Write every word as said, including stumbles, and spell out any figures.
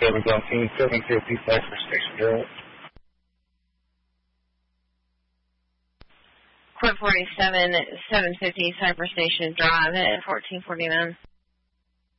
forty-seven Johnson, seven fifty Cypress Station Drive. Quit forty-seven, seven fifty Cypress Station Drive at fourteen forty-nine.